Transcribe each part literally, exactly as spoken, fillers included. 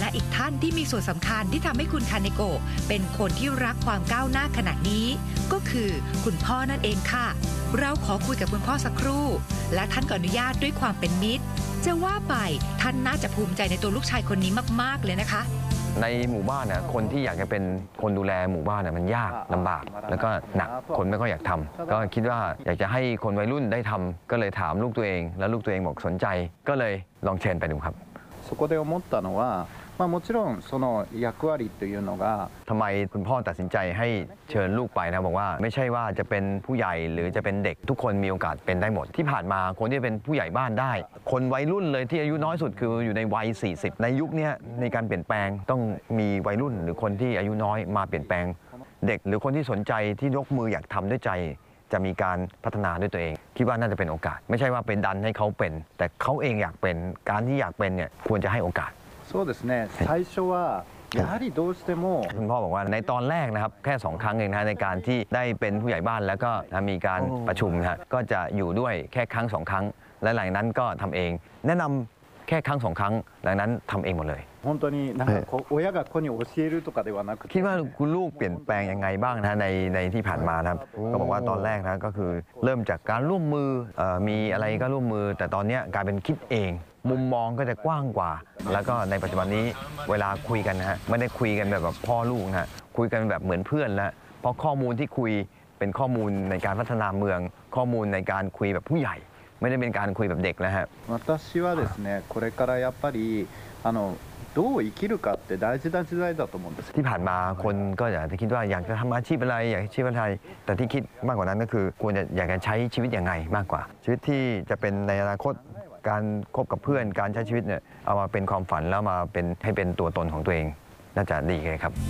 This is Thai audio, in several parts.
อีกท่านที่มีส่วนสำคัญที่ทำให้คุณคาเนโกะเป็นคนที่รักความก้าวหน้าขนาดนี้ก็คือคุณพ่อนั่นเองค่ะเราขอคุยกับคุณพ่อสักครู่และท่านก็อนุญาตด้วยความเป็นมิตรจะว่าไปท่านน่าจะภูมิใจในตัวลูกชายคนนี้มากๆเลยนะคะในหมู่บ้านน่ะคนที่อยากจะเป็นคนดูแลหมู่บ้านน่ะมันยากลำบากแล้วก็หนักคนไม่ค่อยอยากทำก็คิดว่าอยากจะให้คนวัยรุ่นได้ทำก็เลยถามลูกตัวเองแล้วลูกตัวเองบอกสนใจก็เลยลองเชิญไปดูครับそこで思ったのはまあもちろんその役割というのがทำไมคุณพ่อตัดสินใจให้เชิญลูกไปนะบอกว่าไม่ใช่ว่าจะเป็นผู้ใหญ่หรือจะเป็นเด็กทุกคนมีโอกาสเป็นได้หมดที่ผ่านมาคนที่เป็นผู้ใหญ่บ้านได้คนวัยรุ่นเลยที่อายุน้อยสุดคืออยู่ในวัยสี่สิบในยุคนี้ในการเปลี่ยนแปลงต้องมีวัยรุ่นหรือคนที่อายุน้อยมาเปลี่ยนแปลงเด็กหรือคนที่สนใจที่ยกมืออยากทำด้วยใจจะมีการพัฒนาด้วยตัวเองคิดว่าน่าจะเป็นโอกาสไม่ใช่ว่าเป็นดันให้เขาเป็นแต่เขาเองอยากเป็นการที่อยากเป็นเนี่ยควรจะให้โอกาสそうですね最初はやはりどうしてもคุณพ่อบอกว่าในตอนแรกนะครับแค่สองครั้งเองนะในการที่ได้เป็นผู้ใหญ่บ้านแล้วก็มีการประชุมนะก็จะอยู่ด้วยแค่ครั้งสองครั้งและหลังนั้นก็ทำเองแนะนำแค่ครั้งสองครั้งหลังนั้นทำเองหมดเลย本当になんか親が子に教えるとかではなくคิดว่าคุณลูกเปลี่ยนแปลงยังไงบ้างนะในในที่ผ่านมานะครับก็บอกว่าตอนแรกนะก็คือเริ่มจากการร่วมมือมีอะไรก็ร่วมมือแต่ตอนนี้กลายเป็นคิดเองมุมมองก็จะกว้างกว่าแล้วก็ในปัจจุบันนี้เวลาคุยกันนะฮะไม่ได้คุยกันแบบพ่อลูกนะฮะคุยกันแบบเหมือนเพื่อนแล้วเพราะข้อมูลที่คุยเป็นข้อมูลในการพัฒนาเมืองข้อมูลในการคุยแบบผู้ใหญ่ไม่ได้เป็นการคุยแบบเด็กแล้วฮะ私はですねこれからやっぱりあのどう生きるかって大事な時代だと思うんですที่ผ่านมาคนก็อยากจะคิดว่าอยากจะทำอาชีพอะไรอยากอาชีพอะไรแต่ที่คิดมากกว่านั้นก็คือควรจะอยากจะใช้ชีวิตยังไงมากกว่าชีวิตที่จะเป็นในอนาคตการคบกับเพื่อนการใช้ชีวิตเนี่ยเอามาเป็นความฝันแล้วมาเป็นให้เป็นตัวตนของตัวเองน่าจะดีเลยครับ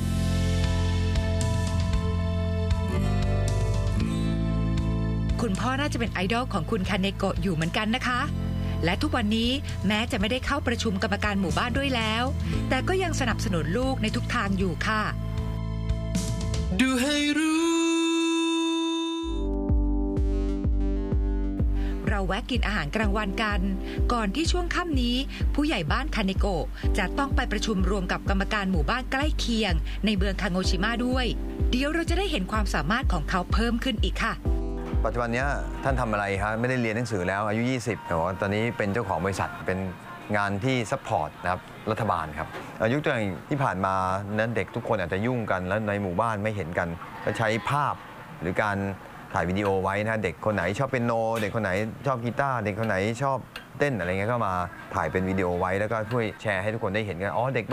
คุณพ่อน่าจะเป็นไอดอลของคุณคาเนโกะอยู่เหมือนกันนะคะและทุกวันนี้แม้จะไม่ได้เข้าประชุมกรรมการหมู่บ้านด้วยแล้วแต่ก็ยังสนับสนุนลูกในทุกทางอยู่ค่ะดูให้รู้เราแวะกินอาหารกลางวันกันก่อนที่ช่วงค่ำนี้ผู้ใหญ่บ้านคาเนโกะจะต้องไปประชุมรวมกับกรรมการหมู่บ้านใกล้เคียงในเมืองคาโงชิมะด้วยเดี๋ยวเราจะได้เห็นความสามารถของเขาเพิ่มขึ้นอีกค่ะปัจจุบันนี้ท่านทำอะไรครับไม่ได้เรียนหนังสือแล้วอายุยี่สิบแต่ว่าตอนนี้เป็นเจ้าของบริษัทเป็นงานที่ซัพพอร์ตนะครับรัฐบาลครับอายุตัวที่ผ่านมานั้นเด็กทุกคนอาจจะยุ่งกันแล้วในหมู่บ้านไม่เห็นกันก็ใช้ภาพหรือการถ่ายวิดีโอไว้นะเด็กคนไหนชอบเปียโนเด็กคนไหนชอบกีตาร์เด็กคนไหนชอบเต้นอะไรเงี้ยก็มาถ่ายเป็นวิดีโอไว้แล้วก็ช่วยแชร์ให้ทุกคนได้เห็นกันอ๋อเด็ก